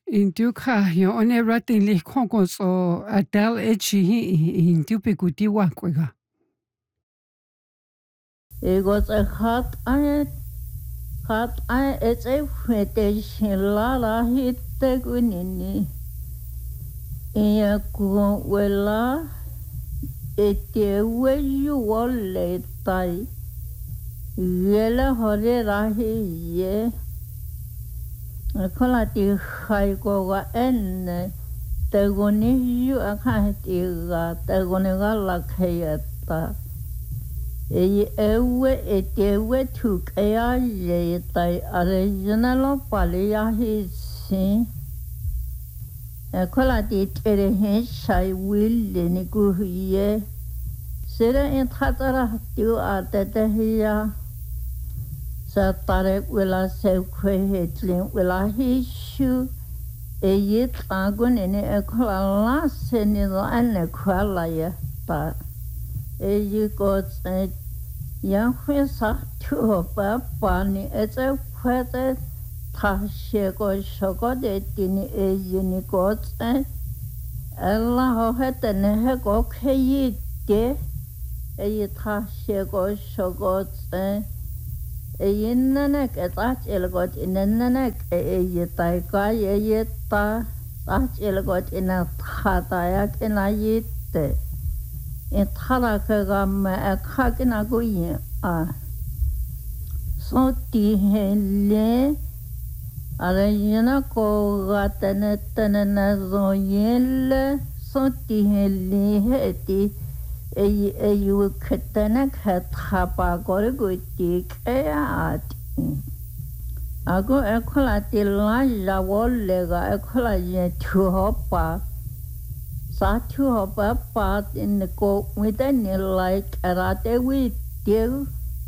Induka yo one ratin li konkos o adal echi indupe kutiwa kwega. Ego te hat ai it's a fete shilala hitte gunini. Ia kuon wela e te weju wole tai. Yela hore rahi ye. Kola ti khai ko ga enne. Te goni yu akahe ti ga. Te goni ga la kheata. E te ewe tuk e a ye tai are yunalo pali a hi si. E kola ti tere he shai wili ni kuhu ye. Sira in tatara tiu a te te hia. Sa tare wila se kwe he tlin wila hi shu. E ye tagun ini e kola la se ni lo ane kwa la ye ta. E ye ko tse yang hui sa tu ho pa pa ni e tse kwe te ta she ko shoko de tini e ye ni ko tse. E la ho he te ne he ko ke ye te. E ye ta she ko shoko tse. E ye nene ke ta chile ko tine nene ke e ye tai ka ye ta. Ta chile ko tine ta ta ya ke na ye te. E tara ke ga me e ka ke na ku yin a. So ti he le. Are yina ko ga tene na zo yin le. So ti he le he ti. E yu ke tene ke tapa kore ku ti ke a ti. Ako e kola ti la ja wole ga e kola ye tu ho pa. Sa tu ho pa pa in ko wita ni like arate wi tiu.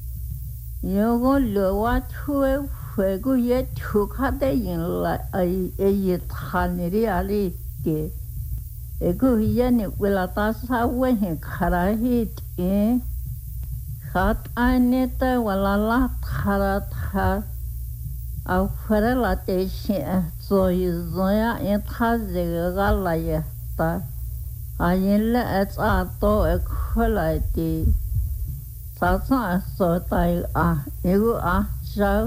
Yo go lo wa tu e fwe gu ye tu ka de yin la e ye ta ni ri ali ti. E gu ye ni wila ta sa we he kara hi ti. Hat ane te wala la tara ta. A fere la te shi zo yi zo ya e ta zi ga la ye ta. A yin le e tsa to e kola ti. Sa tsa so tai a. E gu a shao.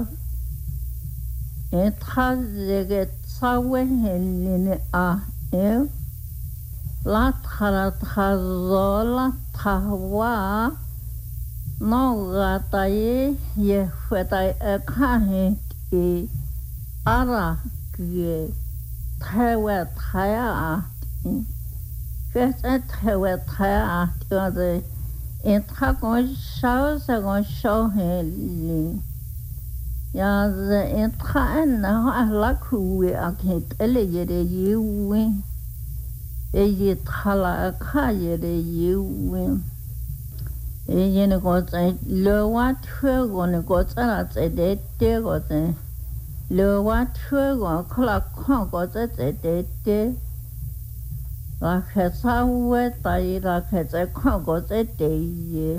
E ta zi ge tsa we he li ni a. E. La tara ta zo la ta wa. No ga ta ye fwe tai e ka he ti. Ara ki te we ta ya a ti. First I tell a tire after in Tagon shows a gon show him. Ya the in time now I like who we are can't elegate you win. A ye tala a kaya you win. A yen got a low what twig on a got a dead day got a low what twig on clock got a dead day. La ke sa we tai la ke tse kong go tse te ye.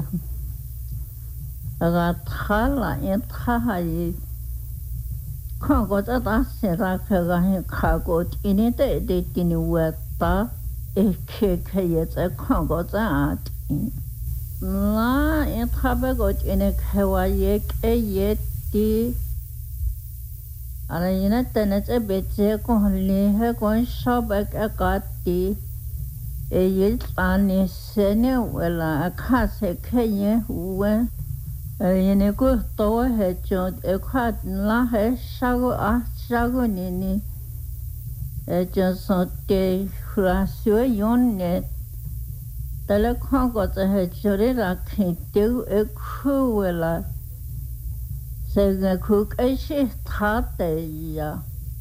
La ta la in ta ha ye. Kong go tse ta se la ke ga he ka go tini te te tini we ta. E ke ye tse kong go tse a ti. La in ta be go tini ke wa ye ke ye ti. Ara yina tene tse be tse kong li he kong sha be ke ka ti. E ye tani sene wela a ka se ke ye uwe. E yene ku to he chon e kwa la he shago a shago nini. E chon son te hula sue yon ne. Tele kwa ko te he chore la ki te e ku wela. Se ge ku ke shi ta te ya.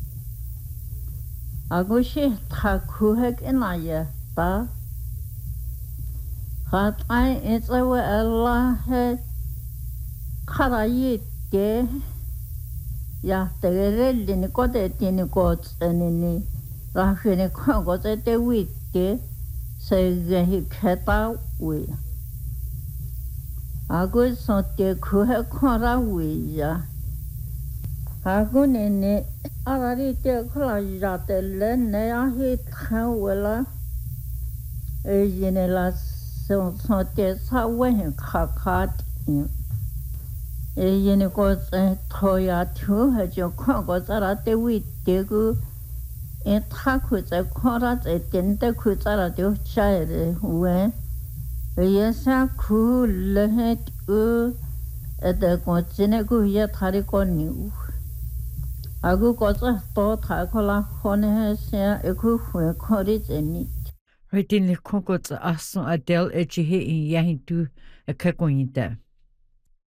Agu shi ta ku he ke na ye. Ta hat ai it's a we Allah he kara ye te ya te re ni ko te tini ko tseni ni ra ni ko ko te wi te se ge hi kheta wi a go so te khu he khora wi ya Hagunene ararite kula jatele ne ahi tawela ejine la son te sawe khakat ejine ko thoya thu ha jo ko tsara te wi te gu e tha khu tsa khora tse ten te khu tsara de cha re we ye sa khu le he u ede ko chine gu ye thari ko ni agu ko tsa to tha khola khone he se e khu khu khori cheni Ritin le kongo tsa ason Adele ejihe in yahintu a kakoyinta.